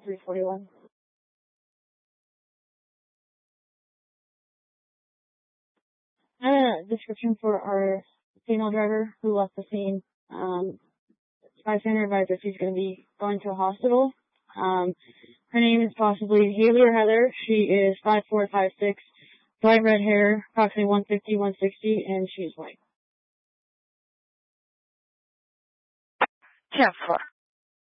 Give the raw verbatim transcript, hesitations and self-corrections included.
three forty-one. Uh, description for our female driver who left the scene. Um, bystander advised that she's going to be going to a hospital. Um, her name is possibly Haley or Heather. She is five four, five six, bright red hair, approximately one fifty, one sixty, and she's white. ten four.